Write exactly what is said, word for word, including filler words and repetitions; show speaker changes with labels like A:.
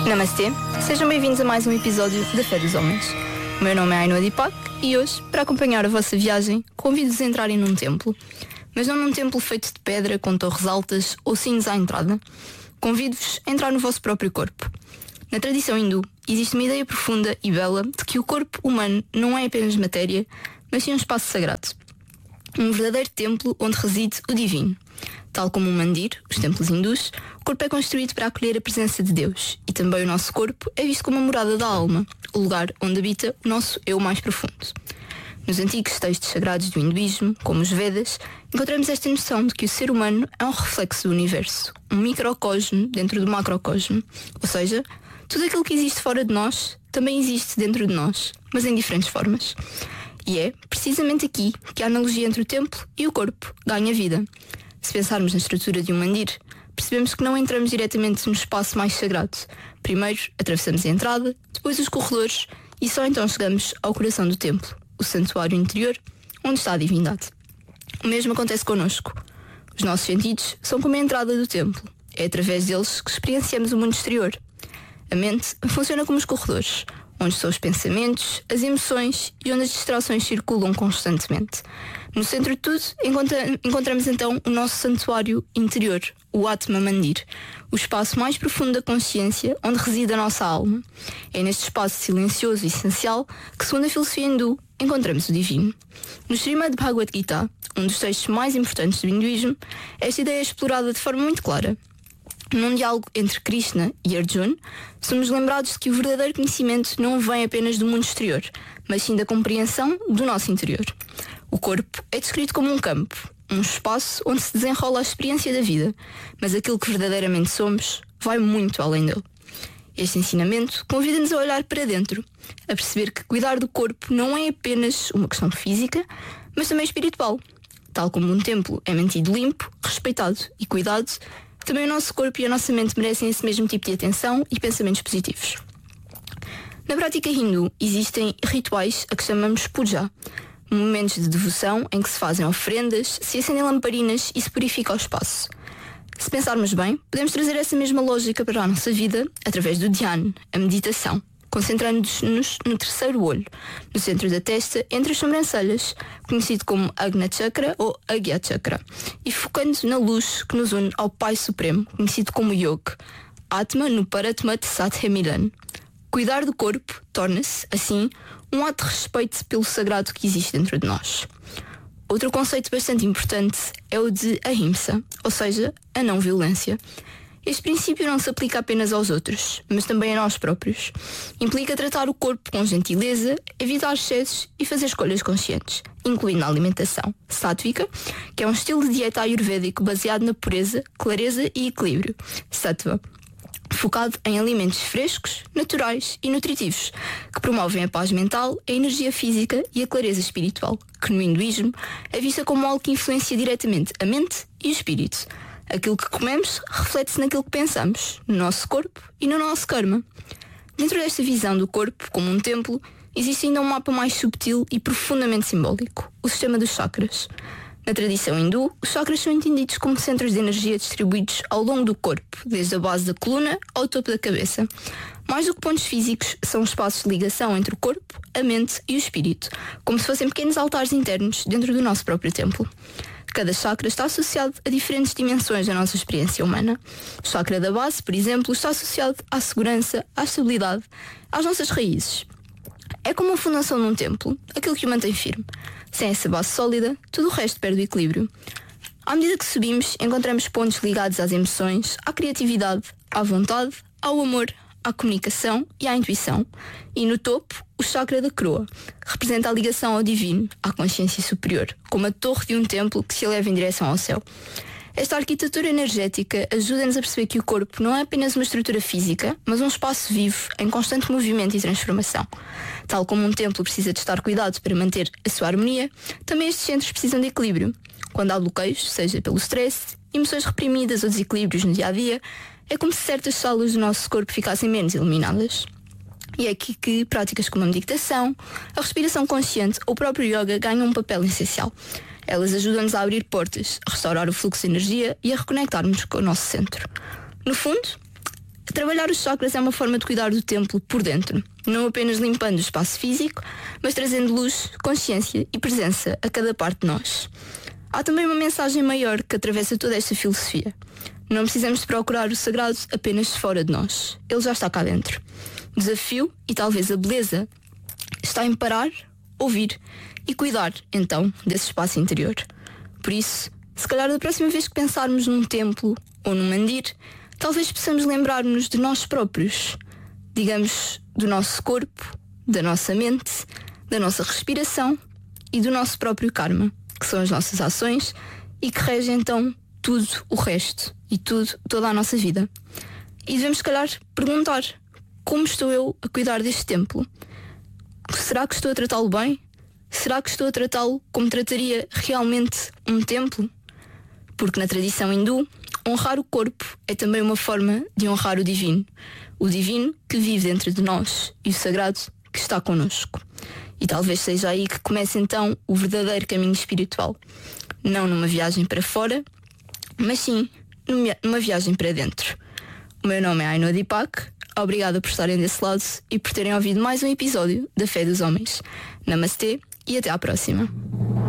A: Namastê, sejam bem-vindos a mais um episódio da Fé dos Homens. O meu nome é Ainhoa Deepak e hoje, para acompanhar a vossa viagem, convido-vos a entrarem num templo. Mas não num templo feito de pedra com torres altas ou sinos à entrada. Convido-vos a entrar no vosso próprio corpo. Na tradição hindu, existe uma ideia profunda e bela de que o corpo humano não é apenas matéria, mas sim um espaço sagrado. Um verdadeiro templo onde reside o divino. Tal como um mandir, os templos hindus, o corpo é construído para acolher a presença de Deus e também o nosso corpo é visto como a morada da alma, o lugar onde habita o nosso eu mais profundo. Nos antigos textos sagrados do hinduísmo, como os Vedas, encontramos esta noção de que o ser humano é um reflexo do universo, um microcosmo dentro do macrocosmo, ou seja, tudo aquilo que existe fora de nós também existe dentro de nós, mas em diferentes formas. E é precisamente aqui que a analogia entre o templo e o corpo ganha vida. Se pensarmos na estrutura de um mandir, percebemos que não entramos diretamente no espaço mais sagrado. Primeiro atravessamos a entrada, depois os corredores e só então chegamos ao coração do templo, o santuário interior, onde está a divindade. O mesmo acontece connosco. Os nossos sentidos são como a entrada do templo. É através deles que experienciamos o mundo exterior. A mente funciona como os corredores, onde estão os pensamentos, as emoções e onde as distrações circulam constantemente. No centro de tudo, encontra- encontramos então o nosso santuário interior, o Atma Mandir, o espaço mais profundo da consciência, onde reside a nossa alma. É neste espaço silencioso e essencial que, segundo a filosofia hindu, encontramos o divino. No Srimad Bhagavad Gita, um dos textos mais importantes do hinduísmo, esta ideia é explorada de forma muito clara. Num diálogo entre Krishna e Arjuna, somos lembrados de que o verdadeiro conhecimento não vem apenas do mundo exterior, mas sim da compreensão do nosso interior. O corpo é descrito como um campo, um espaço onde se desenrola a experiência da vida, mas aquilo que verdadeiramente somos vai muito além dele. Este ensinamento convida-nos a olhar para dentro, a perceber que cuidar do corpo não é apenas uma questão física, mas também espiritual. Tal como um templo é mantido limpo, respeitado e cuidado, também o nosso corpo e a nossa mente merecem esse mesmo tipo de atenção e pensamentos positivos. Na prática hindu existem rituais a que chamamos puja, momentos de devoção em que se fazem ofrendas, se acendem lamparinas e se purifica o espaço. Se pensarmos bem, podemos trazer essa mesma lógica para a nossa vida através do dhyana, a meditação, concentrando-nos no terceiro olho, no centro da testa, entre as sobrancelhas, conhecido como Agna Chakra ou Agya Chakra, e focando na luz que nos une ao Pai Supremo, conhecido como Yoga, Atma no Paratmat Sathe Milan. Cuidar do corpo torna-se, assim, um ato de respeito pelo sagrado que existe dentro de nós. Outro conceito bastante importante é o de ahimsa, ou seja, a não violência. Este princípio não se aplica apenas aos outros, mas também a nós próprios. Implica tratar o corpo com gentileza, evitar excessos e fazer escolhas conscientes, incluindo a alimentação sátvica, que é um estilo de dieta ayurvédico baseado na pureza, clareza e equilíbrio, sattva, focado em alimentos frescos, naturais e nutritivos, que promovem a paz mental, a energia física e a clareza espiritual, que no hinduísmo é vista como algo que influencia diretamente a mente e o espírito. Aquilo que comemos reflete-se naquilo que pensamos, no nosso corpo e no nosso karma. Dentro desta visão do corpo como um templo, existe ainda um mapa mais subtil e profundamente simbólico, o sistema dos chakras. Na tradição hindu, os chakras são entendidos como centros de energia distribuídos ao longo do corpo, desde a base da coluna ao topo da cabeça. Mais do que pontos físicos, são espaços de ligação entre o corpo, a mente e o espírito, como se fossem pequenos altares internos dentro do nosso próprio templo. Cada chakra está associado a diferentes dimensões da nossa experiência humana. O chakra da base, por exemplo, está associado à segurança, à estabilidade, às nossas raízes. É como a fundação de um templo, aquilo que o mantém firme. Sem essa base sólida, tudo o resto perde o equilíbrio. À medida que subimos, encontramos pontos ligados às emoções, à criatividade, à vontade, ao amor, à comunicação e à intuição. E no topo, o chakra da coroa representa a ligação ao divino, à consciência superior, como a torre de um templo que se eleva em direção ao céu. Esta arquitetura energética ajuda-nos a perceber que o corpo não é apenas uma estrutura física, mas um espaço vivo, em constante movimento e transformação. Tal como um templo precisa de estar cuidado para manter a sua harmonia, também estes centros precisam de equilíbrio. Quando há bloqueios, seja pelo stress, emoções reprimidas ou desequilíbrios no dia-a-dia, é como se certas células do nosso corpo ficassem menos iluminadas. E é aqui que práticas como a meditação, a respiração consciente ou o próprio yoga ganham um papel essencial. Elas ajudam-nos a abrir portas, a restaurar o fluxo de energia e a reconectarmos com o nosso centro. No fundo, Trabalhar os chakras é uma forma de cuidar do templo por dentro, não apenas limpando o espaço físico, mas trazendo luz, consciência e presença a cada parte de nós. Há também uma mensagem maior que atravessa toda esta filosofia. Não precisamos de procurar o sagrado apenas fora de nós, ele já está cá dentro. O desafio, e talvez a beleza, está em parar, ouvir e cuidar, então, desse espaço interior. Por isso, se calhar da próxima vez que pensarmos num templo ou num mandir, talvez possamos lembrar-nos de nós próprios, digamos, do nosso corpo, da nossa mente, da nossa respiração e do nosso próprio karma, que são as nossas ações e que regem então tudo o resto e tudo, toda a nossa vida. E devemos, se calhar, perguntar: como estou eu a cuidar deste templo? Será que estou a tratá-lo bem? Será que estou a tratá-lo como trataria realmente um templo? Porque na tradição hindu, honrar o corpo é também uma forma de honrar o divino. O divino que vive dentro de nós e o sagrado que está connosco. E talvez seja aí que comece então o verdadeiro caminho espiritual. Não numa viagem para fora, mas sim numa viagem para dentro. O meu nome é Ainhoa Deepak. Obrigada por estarem desse lado e por terem ouvido mais um episódio da Fé dos Homens. Namastê e até à próxima.